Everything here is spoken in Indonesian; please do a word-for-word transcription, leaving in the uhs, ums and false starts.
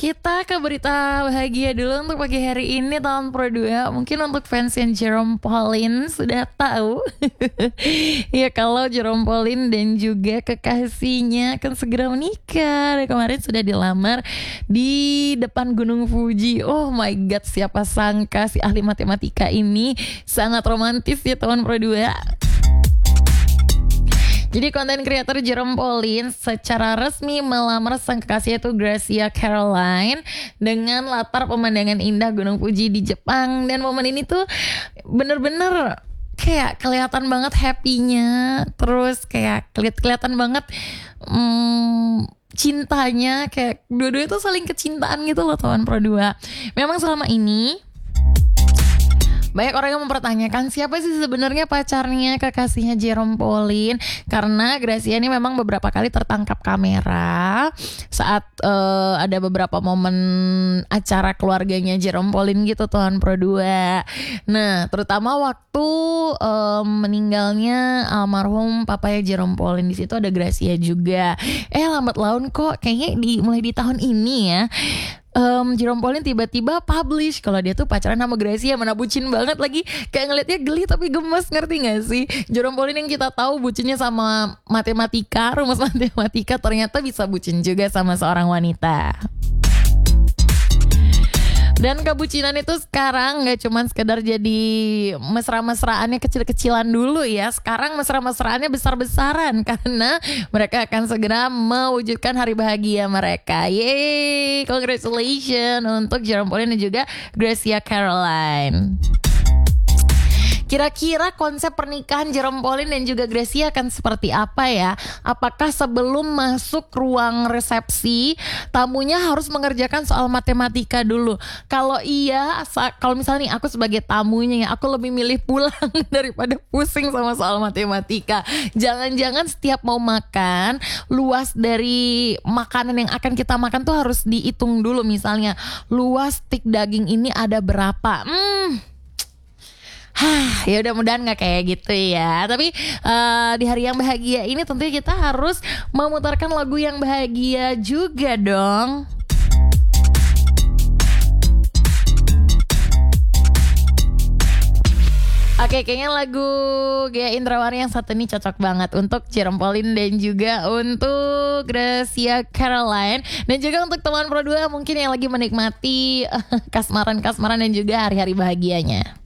Kita ke berita bahagia dulu untuk pagi hari ini tahun Pro dua. Mungkin untuk fans yang Jerome Pauline sudah tahu ya kalau Jerome Pauline dan juga kekasihnya akan segera menikah. Dan kemarin sudah dilamar di depan Gunung Fuji. Oh my god, siapa sangka si ahli matematika ini sangat romantis ya tahun Pro dua. Jadi konten kreator Jerome Pauline secara resmi melamar sang kekasih yaitu Gracia Caroline dengan latar pemandangan indah Gunung Fuji di Jepang. Dan momen ini tuh bener-bener kayak kelihatan banget happy-nya. Terus kayak keli- kelihatan banget hmm, cintanya. Kayak dua-duanya tuh saling kecintaan gitu loh tahun Pro dua. Memang selama ini banyak orang yang mempertanyakan siapa sih sebenarnya pacarnya kekasihnya Jerome Pauline, karena Gracia ini memang beberapa kali tertangkap kamera saat uh, ada beberapa momen acara keluarganya Jerome Pauline gitu tahun Pro dua. Nah, terutama waktu um, meninggalnya almarhum papanya Jerome Pauline, di situ ada Gracia juga. Eh lambat laun kok kayaknya di mulai di tahun ini ya Um, Jerome Pauline tiba-tiba publish kalau dia tuh pacaran sama Gracia. Mana bucin banget lagi, kayak ngeliatnya geli tapi gemes, ngerti gak sih? Jerome Pauline yang kita tahu bucinnya sama matematika, rumus matematika, ternyata bisa bucin juga sama seorang wanita. Dan kebucinan itu sekarang gak cuman sekedar jadi mesra-mesraannya kecil-kecilan dulu ya. Sekarang mesra-mesraannya besar-besaran karena mereka akan segera mewujudkan hari bahagia mereka. Yeay, congratulations untuk Jerome Pauline dan juga Gracia Caroline. Kira-kira konsep pernikahan Jerome Pauline dan juga Gracia akan seperti apa ya? Apakah sebelum masuk ruang resepsi tamunya harus mengerjakan soal matematika dulu? Kalau iya, kalau misalnya nih aku sebagai tamunya ya, aku lebih milih pulang daripada pusing sama soal matematika. Jangan-jangan setiap mau makan, luas dari makanan yang akan kita makan tuh harus dihitung dulu. Misalnya luas stik daging ini ada berapa? Hmm Hah, ya udah mudahan nggak kayak gitu ya. Tapi uh, di hari yang bahagia ini tentunya kita harus memutarkan lagu yang bahagia juga dong. Oke, kayaknya lagu Gaya Indrawari yang satu ini cocok banget untuk Jerome Pauline dan juga untuk Gracia Caroline, dan juga untuk teman Pro dua mungkin yang lagi menikmati kasmaran-kasmaran dan juga hari-hari bahagianya.